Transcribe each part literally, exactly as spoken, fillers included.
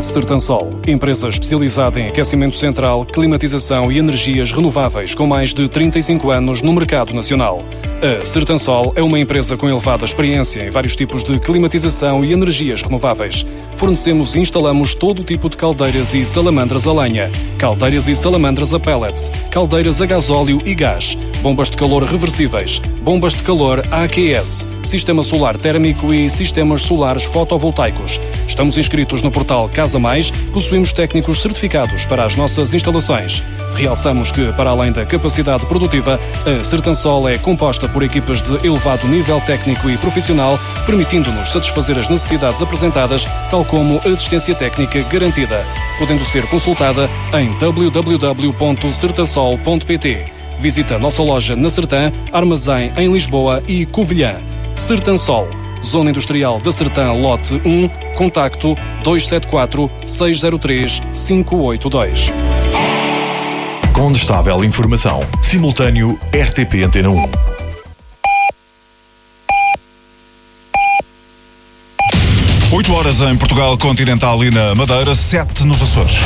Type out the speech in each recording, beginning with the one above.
Sertansol, empresa especializada em aquecimento central, climatização e energias renováveis com mais de trinta e cinco anos no mercado nacional. A Sertansol é uma empresa com elevada experiência em vários tipos de climatização e energias renováveis. Fornecemos e instalamos todo o tipo de caldeiras e salamandras a lenha, caldeiras e salamandras a pellets, caldeiras a gasóleo e gás, bombas de calor reversíveis, bombas de calor A Q S, sistema solar térmico e sistemas solares fotovoltaicos. Estamos inscritos no portal Casa Mais, possuímos técnicos certificados para as nossas instalações. Realçamos que, para além da capacidade produtiva, a Sertansol é composta por equipas de elevado nível técnico e profissional, permitindo-nos satisfazer as necessidades apresentadas, tal como assistência técnica garantida, podendo ser consultada em w w w ponto sertansol ponto p t. Visita a nossa loja na Sertã, Armazém em Lisboa e Covilhã. Sertansol, Zona Industrial da Sertã, lote um, contacto dois sete quatro, seis zero três, cinco oito dois. Condestável Informação. Simultâneo R T P Antena um. oito horas em Portugal Continental e na Madeira, sete nos Açores.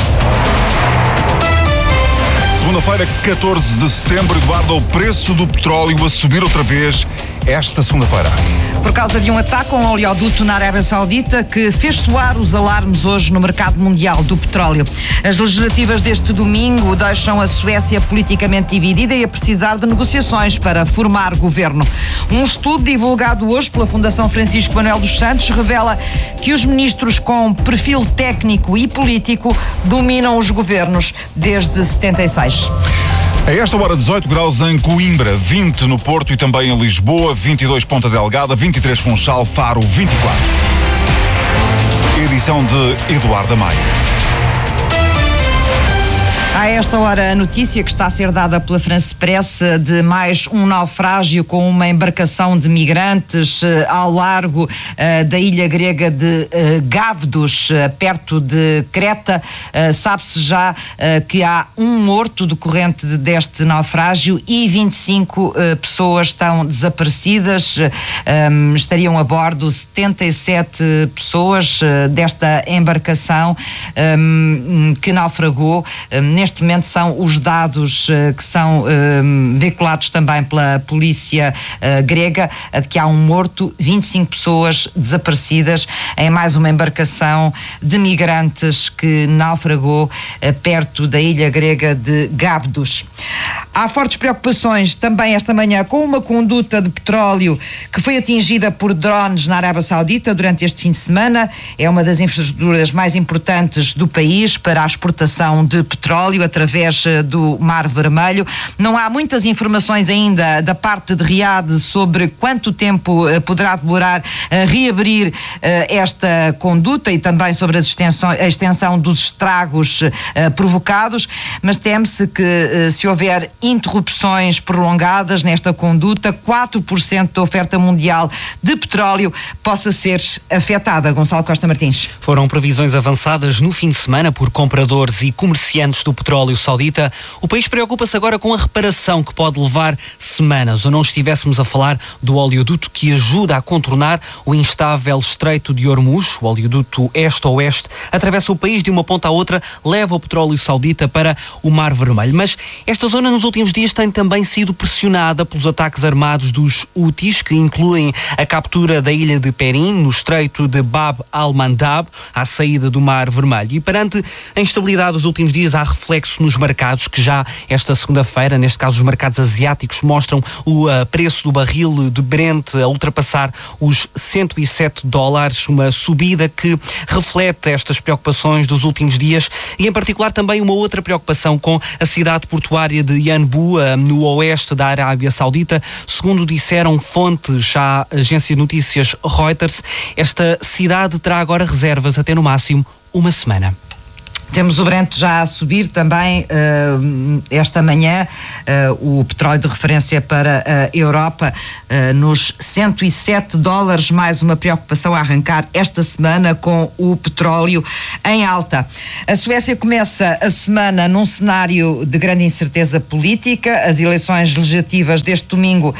Segunda-feira, catorze de setembro, Eduardo, o preço do petróleo a subir outra vez esta segunda-feira. Por causa de um ataque a um oleoduto na Arábia Saudita que fez soar os alarmes hoje no mercado mundial do petróleo. As legislativas deste domingo deixam a Suécia politicamente dividida e a precisar de negociações para formar governo. Um estudo divulgado hoje pela Fundação Francisco Manuel dos Santos revela que os ministros com perfil técnico e político dominam os governos desde setenta e seis. A esta hora, dezoito graus em Coimbra, vinte no Porto e também em Lisboa, vinte e dois Ponta Delgada, vinte e três Funchal, Faro, vinte e quatro. Edição de Eduardo Maia. A esta hora, a notícia que está a ser dada pela France Press de mais um naufrágio com uma embarcação de migrantes uh, ao largo uh, da ilha grega de uh, Gavdos, uh, perto de Creta. Uh, sabe-se já uh, que há um morto decorrente deste naufrágio e vinte e cinco uh, pessoas estão desaparecidas. Uh, um, estariam a bordo setenta e sete pessoas uh, desta embarcação um, que naufragou. Um, Neste momento são os dados uh, que são uh, veiculados também pela polícia uh, grega, de que há um morto, vinte e cinco pessoas desaparecidas em mais uma embarcação de migrantes que naufragou uh, perto da ilha grega de Gavdos. Há fortes preocupações também esta manhã com uma conduta de petróleo que foi atingida por drones na Arábia Saudita durante este fim de semana. É uma das infraestruturas mais importantes do país para a exportação de petróleo através do Mar Vermelho. Não há muitas informações ainda da parte de Riad sobre quanto tempo uh, poderá demorar a reabrir uh, esta conduta e também sobre as extensões, a extensão dos estragos uh, provocados, mas teme-se que uh, se houver interrupções prolongadas nesta conduta, quatro por cento da oferta mundial de petróleo possa ser afetada. Gonçalo Costa Martins. Foram previsões avançadas no fim de semana por compradores e comerciantes do petróleo saudita. O país preocupa-se agora com a reparação que pode levar semanas, ou não estivéssemos a falar do oleoduto que ajuda a contornar o instável Estreito de Hormuz. O oleoduto este-oeste atravessa o país de uma ponta à outra, leva o petróleo saudita para o Mar Vermelho. Mas esta zona nos últimos dias tem também sido pressionada pelos ataques armados dos Houthis, que incluem a captura da ilha de Perim, no Estreito de Bab al-Mandab, à saída do Mar Vermelho. E perante a instabilidade dos últimos dias, há reflexo nos mercados, que já esta segunda-feira, neste caso os mercados asiáticos, mostram o uh, preço do barril de Brent a ultrapassar os cento e sete dólares, uma subida que reflete estas preocupações dos últimos dias e, em particular, também uma outra preocupação com a cidade portuária de Yanbu, uh, no oeste da Arábia Saudita. Segundo disseram fontes à agência de notícias Reuters, esta cidade terá agora reservas até no máximo uma semana. Temos o Brent já a subir também uh, esta manhã, uh, o petróleo de referência para a Europa uh, nos cento e sete dólares, mais uma preocupação a arrancar esta semana com o petróleo em alta. A Suécia começa a semana num cenário de grande incerteza política. As eleições legislativas deste domingo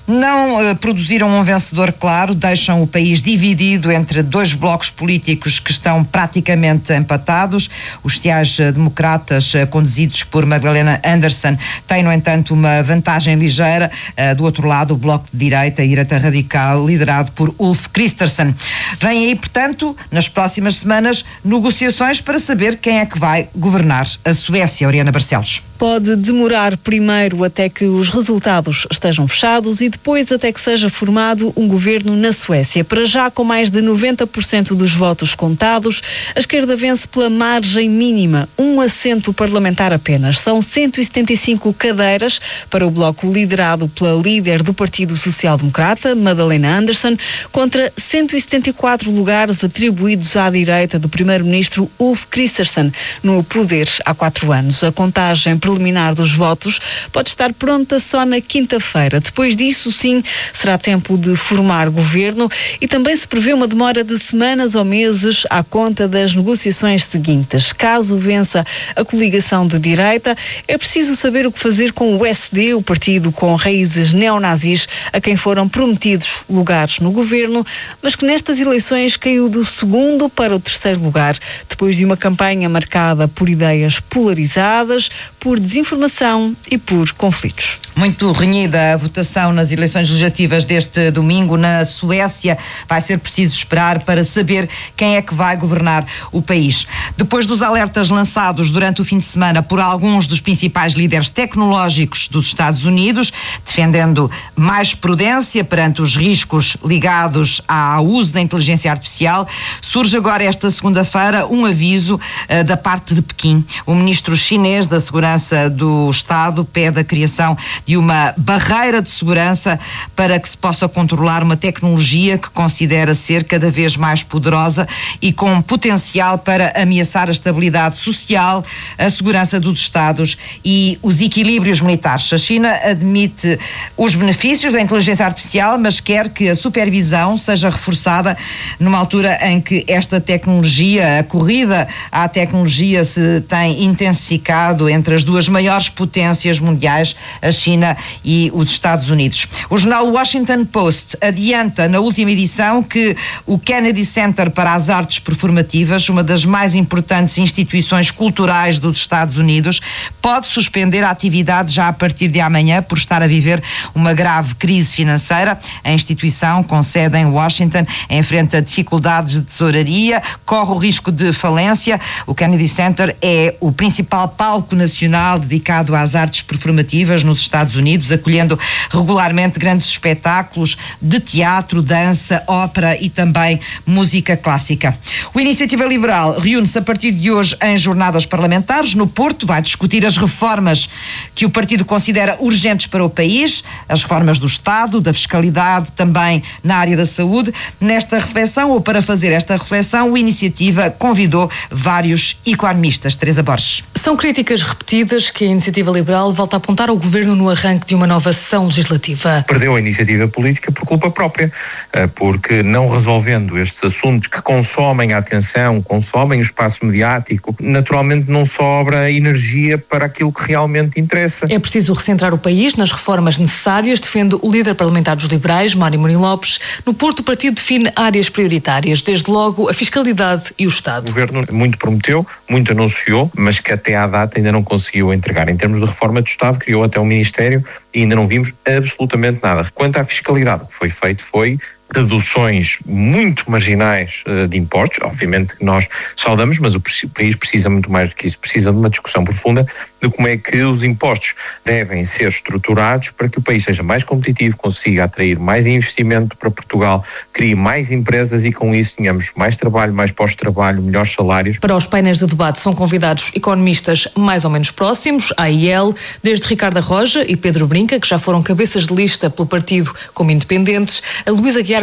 não uh, produziram um vencedor claro, deixam o país dividido entre dois blocos políticos que estão praticamente empatados. Os sociais-democratas, uh, conduzidos por Magdalena Andersson, têm, no entanto, uma vantagem ligeira. Uh, do outro lado, o bloco de direita, a direita radical, liderado por Ulf Kristersson. Vêm aí, portanto, nas próximas semanas, negociações para saber quem é que vai governar a Suécia. Oriana Barcelos. Pode demorar primeiro até que os resultados estejam fechados e depois até que seja formado um governo na Suécia. Para já, com mais de noventa por cento dos votos contados, a esquerda vence pela margem mínima, um assento parlamentar apenas. São cento e setenta e cinco cadeiras para o bloco liderado pela líder do Partido Social Democrata, Magdalena Andersson, contra cento e setenta e quatro lugares atribuídos à direita do primeiro-ministro Ulf Kristersson, no poder há quatro anos. A contagem preliminar dos votos pode estar pronta só na quinta-feira. Depois disso, sim, será tempo de formar governo e também se prevê uma demora de semanas ou meses à conta das negociações seguintes. Caso vença a coligação de direita, é preciso saber o que fazer com o S D, o partido com raízes neonazis, a quem foram prometidos lugares no governo, mas que nestas eleições caiu do segundo para o terceiro lugar, depois de uma campanha marcada por ideias polarizadas, por desinformação e por conflitos. Muito renhida a votação nas eleições legislativas deste domingo na Suécia. Vai ser preciso esperar para saber quem é que vai governar o país. Depois dos alertas lançados durante o fim de semana por alguns dos principais líderes tecnológicos dos Estados Unidos, defendendo mais prudência perante os riscos ligados ao uso da inteligência artificial, surge agora esta segunda-feira um aviso uh, da parte de Pequim. O ministro chinês da Segurança do Estado pede a criação de uma barreira de segurança para que se possa controlar uma tecnologia que considera ser cada vez mais poderosa e com potencial para ameaçar a estabilidade social, a segurança dos Estados e os equilíbrios militares. A China admite os benefícios da inteligência artificial, mas quer que a supervisão seja reforçada numa altura em que esta tecnologia, a corrida à tecnologia, se tem intensificado entre as duas maiores potências mundiais, a China e os Estados Unidos. O jornal Washington Post adianta na última edição que o Kennedy Center para as Artes Performativas, uma das mais importantes instituições culturais dos Estados Unidos, pode suspender a atividade já a partir de amanhã por estar a viver uma grave crise financeira. A instituição, com sede em Washington, enfrenta dificuldades de tesouraria, corre o risco de falência. O Kennedy Center é o principal palco nacional dedicado às artes performativas nos Estados Unidos, acolhendo regularmente grandes espetáculos de teatro, dança, ópera e também música clássica. O Iniciativa Liberal reúne-se a partir de hoje em jornadas parlamentares no Porto, vai discutir as reformas que o partido considera urgentes para o país, as reformas do Estado, da fiscalidade, também na área da saúde. Nesta reflexão, ou para fazer esta reflexão, o Iniciativa convidou vários economistas. Teresa Borges. São críticas repetidas que a Iniciativa Liberal volta a apontar ao Governo no arranque de uma nova sessão legislativa. Perdeu a iniciativa política por culpa própria, porque não resolvendo estes assuntos que consomem a atenção, consomem o espaço mediático, naturalmente não sobra energia para aquilo que realmente interessa. É preciso recentrar o país nas reformas necessárias, defende o líder parlamentar dos liberais, Mário Mourinho Lopes. No Porto, o partido define áreas prioritárias, desde logo a fiscalidade e o Estado. O Governo muito prometeu, muito anunciou, mas que até à data ainda não conseguiu entregar. Em termos de reforma do Estado, criou até um Ministério e ainda não vimos absolutamente nada. Quanto à fiscalidade, o que foi feito foi reduções muito marginais uh, de impostos, obviamente que nós saudamos, mas o país precisa muito mais do que isso, precisa de uma discussão profunda de como é que os impostos devem ser estruturados para que o país seja mais competitivo, consiga atrair mais investimento para Portugal, crie mais empresas e com isso tenhamos mais trabalho, mais pós-trabalho, melhores salários. Para os painéis de debate são convidados economistas mais ou menos próximos à I E L, desde Ricardo Arroja e Pedro Brinca, que já foram cabeças de lista pelo partido como independentes, a Luísa Guiar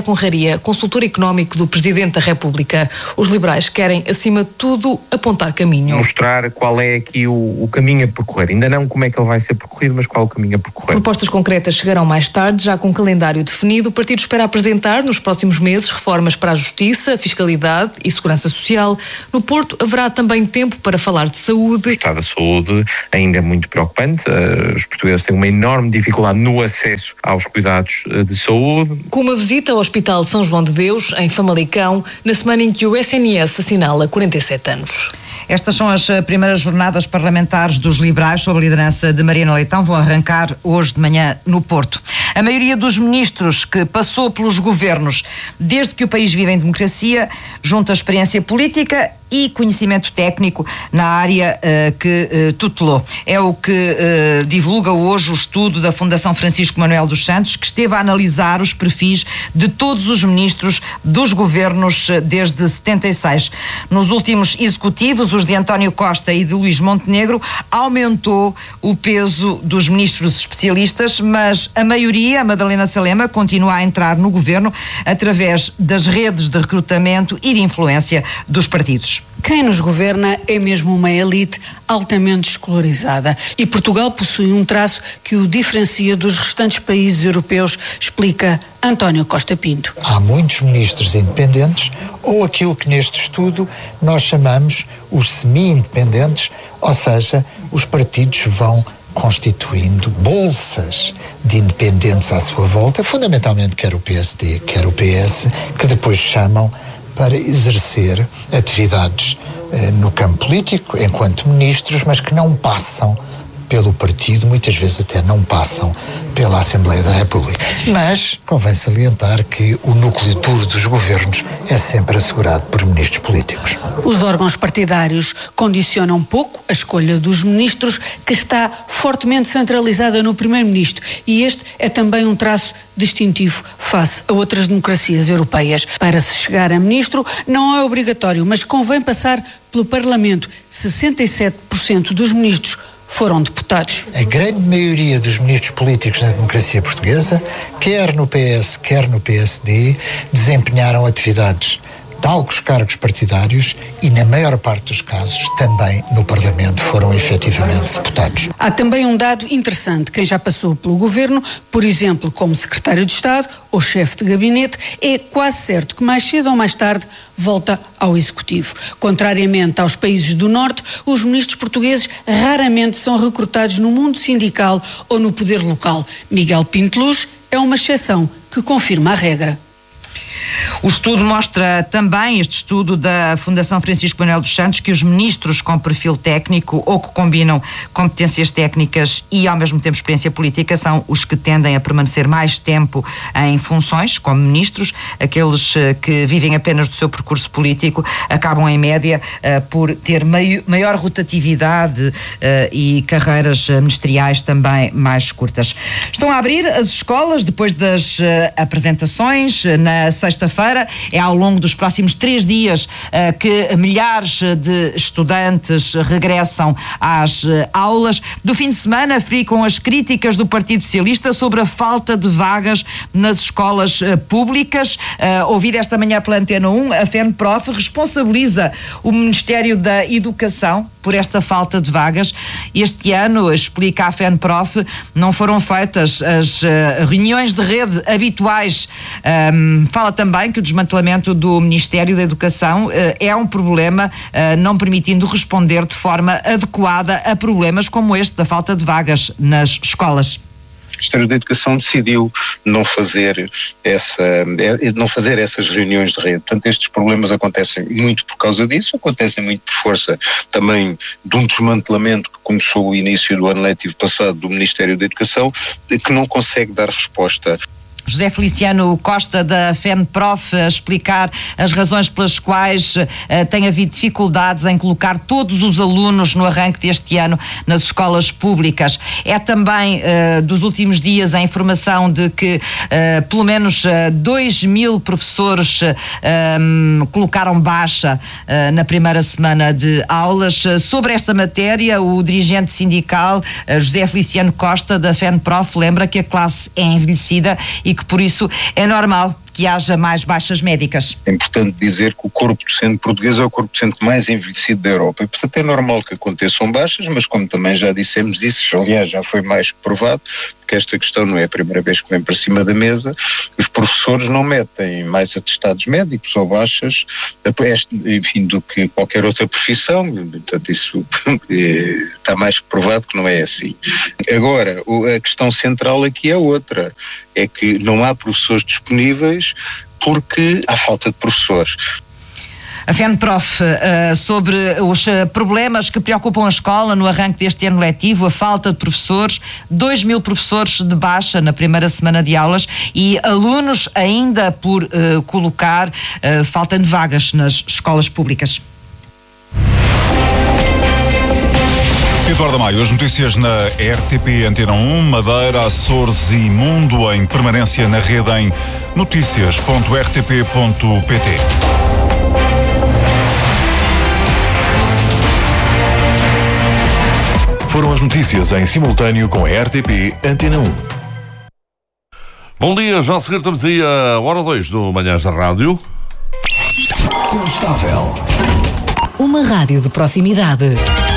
Ricardo Conraria, consultor económico do Presidente da República. Os liberais querem, acima de tudo, apontar caminho. Mostrar qual é aqui o, o caminho a percorrer. Ainda não como é que ele vai ser percorrido, mas qual é o caminho a percorrer. Propostas concretas chegarão mais tarde, já com um calendário definido. O partido espera apresentar nos próximos meses reformas para a justiça, fiscalidade e segurança social. No Porto haverá também tempo para falar de saúde. O estado da saúde ainda é muito preocupante. Os portugueses têm uma enorme dificuldade no acesso aos cuidados de saúde. Com uma visita ao Hospital São João de Deus, em Famalicão, na semana em que o S N S assinala quarenta e sete anos. Estas são as primeiras jornadas parlamentares dos liberais sob a liderança de Mariana Leitão. Vão arrancar hoje de manhã no Porto. A maioria dos ministros que passou pelos governos desde que o país vive em democracia junta experiência política e conhecimento técnico na área uh, que uh, tutelou. É o que uh, divulga hoje o estudo da Fundação Francisco Manuel dos Santos, que esteve a analisar os perfis de todos os ministros dos governos desde setenta e seis. Nos últimos executivos, os de António Costa e de Luís Montenegro, aumentou o peso dos ministros especialistas, mas a maioria, a Madalena Salema, continua a entrar no governo através das redes de recrutamento e de influência dos partidos. Quem nos governa é mesmo uma elite altamente escolarizada e Portugal possui um traço que o diferencia dos restantes países europeus, explica António Costa Pinto. Há muitos ministros independentes ou aquilo que neste estudo nós chamamos os semi-independentes, ou seja, os partidos vão constituindo bolsas de independentes à sua volta, fundamentalmente quer o P S D, quer o P S, que depois chamam para exercer atividades eh, no campo político, enquanto ministros, mas que não passam pelo partido, muitas vezes até não passam pela Assembleia da República. Mas convém salientar que o núcleo duro dos governos é sempre assegurado por ministros políticos. Os órgãos partidários condicionam pouco a escolha dos ministros, que está fortemente centralizada no primeiro-ministro, e este é também um traço distintivo face a outras democracias europeias. Para se chegar a ministro não é obrigatório, mas convém passar pelo Parlamento. sessenta e sete por cento dos ministros foram deputados. A grande maioria dos ministros políticos na democracia portuguesa, quer no P S, quer no P S D, desempenharam atividades de alguns cargos partidários e, na maior parte dos casos, também no Parlamento foram efetivamente deputados. Há também um dado interessante. Quem já passou pelo governo, por exemplo, como secretário de Estado ou chefe de gabinete, é quase certo que mais cedo ou mais tarde volta ao Executivo. Contrariamente aos países do Norte, os ministros portugueses raramente são recrutados no mundo sindical ou no poder local. Miguel Pinto Luz é uma exceção que confirma a regra. O estudo mostra também, este estudo da Fundação Francisco Manuel dos Santos, que os ministros com perfil técnico ou que combinam competências técnicas e ao mesmo tempo experiência política são os que tendem a permanecer mais tempo em funções como ministros. Aqueles que vivem apenas do seu percurso político acabam em média por ter maior rotatividade e carreiras ministeriais também mais curtas. Estão a abrir as escolas depois das apresentações na sexta-feira. É ao longo dos próximos três dias uh, que milhares de estudantes regressam às uh, aulas. Do fim de semana ficam as críticas do Partido Socialista sobre a falta de vagas nas escolas uh, públicas. Uh, ouvido esta manhã pela Antena um, a FENPROF responsabiliza o Ministério da Educação por esta falta de vagas. Este ano, explica a FENPROF, não foram feitas as uh, reuniões de rede habituais. Um, fala também que o desmantelamento do Ministério da Educação uh, é um problema, uh, não permitindo responder de forma adequada a problemas como este da falta de vagas nas escolas. O Ministério da Educação decidiu não fazer, essa, não fazer essas reuniões de rede. Portanto, estes problemas acontecem muito por causa disso, acontecem muito por força também de um desmantelamento que começou o início do ano letivo passado do Ministério da Educação, que não consegue dar resposta. José Feliciano Costa, da FENPROF, a explicar as razões pelas quais uh, tem havido dificuldades em colocar todos os alunos no arranque deste ano nas escolas públicas. É também uh, dos últimos dias a informação de que uh, pelo menos dois mil professores uh, um, colocaram baixa uh, na primeira semana de aulas. Uh, sobre esta matéria, o dirigente sindical uh, José Feliciano Costa, da FENPROF, lembra que a classe é envelhecida e que por isso é normal que haja mais baixas médicas. É importante dizer que o corpo docente português é o corpo docente mais envelhecido da Europa e, portanto, é normal que aconteçam baixas, mas como também já dissemos isso, aliás, já foi mais que provado, porque esta questão não é a primeira vez que vem para cima da mesa, os professores não metem mais atestados médicos ou baixas, enfim, do que qualquer outra profissão, portanto, isso está mais que provado que não é assim. Agora, a questão central aqui é outra, é que não há professores disponíveis porque há falta de professores. A FENPROF, uh, sobre os uh, problemas que preocupam a escola no arranque deste ano letivo, a falta de professores, dois mil professores de baixa na primeira semana de aulas e alunos ainda por uh, colocar, uh, faltando vagas nas escolas públicas. Eduardo Maio, as notícias na R T P Antena um, Madeira, Açores e Mundo em permanência na rede em notícias ponto r t p ponto p t. Foram as notícias em simultâneo com a R T P Antena um. Bom dia, já a seguir estamos aí a hora dois do Manhãs da Rádio. Constável. Uma rádio de proximidade.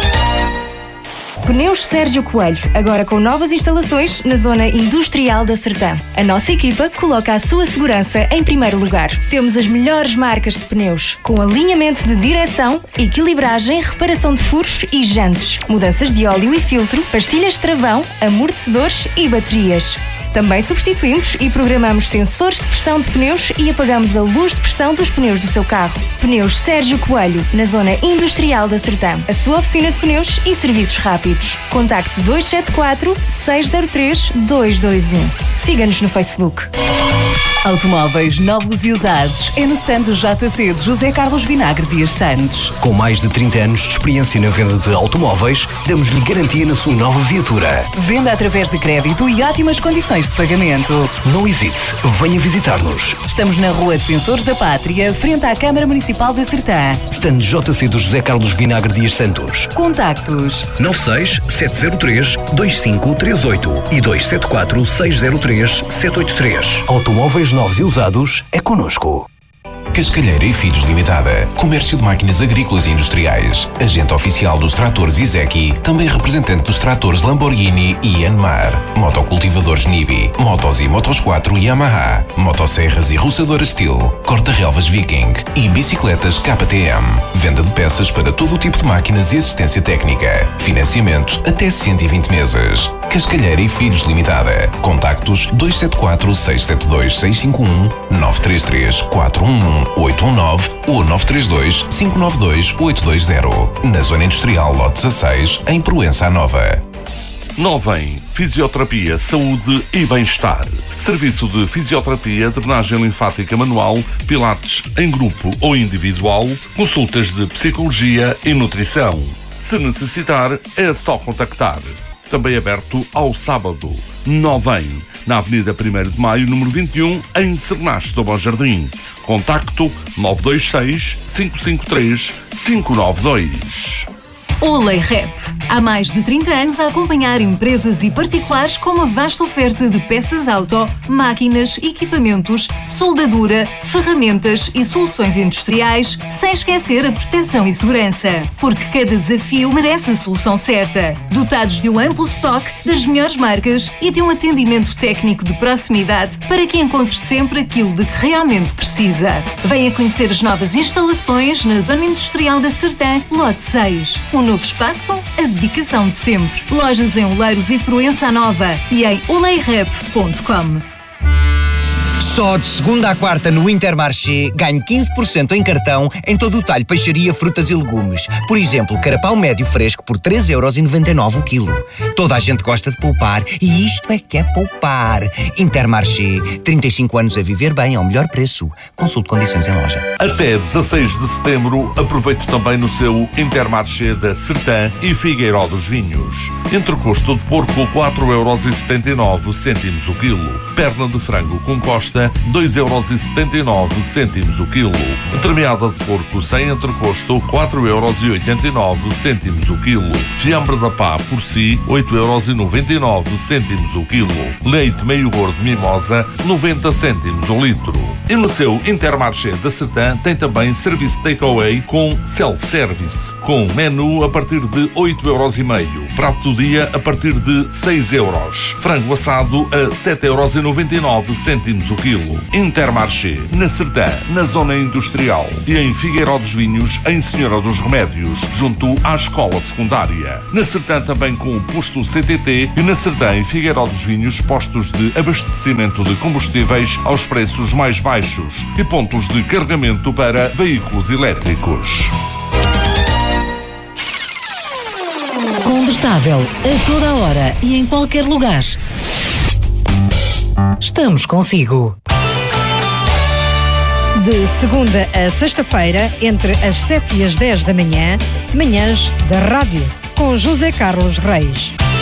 Pneus Sérgio Coelho, agora com novas instalações na zona industrial da Sertã. A nossa equipa coloca a sua segurança em primeiro lugar. Temos as melhores marcas de pneus, com alinhamento de direção, equilibragem, reparação de furos e jantes, mudanças de óleo e filtro, pastilhas de travão, amortecedores e baterias. Também substituímos e programamos sensores de pressão de pneus e apagamos a luz de pressão dos pneus do seu carro. Pneus Sérgio Coelho, na zona industrial da Sertã. A sua oficina de pneus e serviços rápidos. Contacte dois sete quatro, seis zero três, dois dois um. Siga-nos no Facebook. Automóveis novos e usados é no stand J C de José Carlos Vinagre Dias Santos. Com mais de trinta anos de experiência na venda de automóveis, damos-lhe garantia na sua nova viatura. Venda através de crédito e ótimas condições de pagamento. Não hesite, venha visitar-nos. Estamos na Rua Defensores da Pátria, frente à Câmara Municipal da Sertã. Stand J C de José Carlos Vinagre Dias Santos. Contactos nove seis sete zero três dois cinco três oito e dois sete quatro seis zero três sete oito três. Automóveis novos e usados é connosco. Cascalheira e Filhos Limitada. Comércio de máquinas agrícolas e industriais. Agente oficial dos tratores Izeki. Também representante dos tratores Lamborghini e Yanmar. Motocultivadores Nibi. Motos e Motos quatro Yamaha. Motosserras e roçadoras Steel. Corta-relvas Viking. E bicicletas K T M. Venda de peças para todo o tipo de máquinas e assistência técnica. Financiamento até cento e vinte meses. Cascalheira e Filhos Limitada. Contactos dois sete quatro, seis sete dois, seis cinco um, nove três três, quatro um um, oito um nove ou nove três dois, cinco nove dois, oito dois zero. Na Zona Industrial Lote dezasseis, em Proença Nova. Novem, Fisioterapia, Saúde e Bem-Estar. Serviço de fisioterapia, drenagem linfática manual, pilates em grupo ou individual, consultas de psicologia e nutrição. Se necessitar, é só contactar. Também aberto ao sábado. Novem, na Avenida primeiro de Maio, número vinte e um, em Sernache do Bom Jardim. Contacto nove dois seis, cinco cinco três, cinco nove dois. Olay Rep. Há mais de trinta anos a acompanhar empresas e particulares com uma vasta oferta de peças auto, máquinas, equipamentos, soldadura, ferramentas e soluções industriais, sem esquecer a proteção e segurança. Porque cada desafio merece a solução certa. Dotados de um amplo estoque das melhores marcas e de um atendimento técnico de proximidade para que encontre sempre aquilo de que realmente precisa. Venha conhecer as novas instalações na Zona Industrial da Sertã, Lote seis. Um novo espaço, a dedicação de sempre. Lojas em Oleiros e Proença Nova e em olay rep ponto com. Só de segunda à quarta no Intermarché ganhe quinze por cento em cartão em todo o talho peixaria, frutas e legumes. Por exemplo, carapau médio fresco por três euros e noventa e nove o quilo. Toda a gente gosta de poupar e isto é que é poupar. Intermarché, trinta e cinco anos a viver bem ao melhor preço. Consulte condições em loja. Até dezasseis de setembro, aproveite também no seu Intermarché da Sertã e Figueiró dos Vinhos. Entrecosto de porco, quatro euros e setenta e nove o quilo. Perna de frango com costa, dois euros e setenta e nove o quilo. Termeada de porco sem entrecosto, quatro euros e oitenta e nove o quilo. Fiambre da pá por si, oito euros e noventa e nove o quilo. Leite meio gordo mimosa, noventa cêntimos o litro. E no seu Intermarché da Sertã tem também serviço takeaway com self-service, com menu a partir de oito euros e meio, prato do dia a partir de seis euros, frango assado a sete euros e noventa e nove cêntimos o quilo. Intermarché, na Sertã, na zona industrial, e em Figueiró dos Vinhos, em Senhora dos Remédios, junto à escola secundária. Na Sertã também com o posto C T T e na Sertã, em Figueiró dos Vinhos, postos de abastecimento de combustíveis aos preços mais baixos e pontos de carregamento para veículos elétricos. Combustável a toda a hora e em qualquer lugar. Estamos consigo. De segunda a sexta-feira, entre as sete e as dez da manhã, manhãs da rádio, com José Carlos Reis.